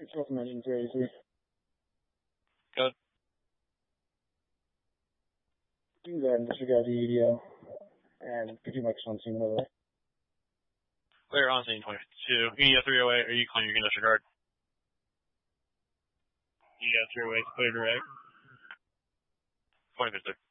Control from engine 383. Good. Do that and disregard the EDO. And could you make on scene over there? Clear on scene 22. EDO 308, are you calling your disregard? EDO 308, clear direct. 20 Victor.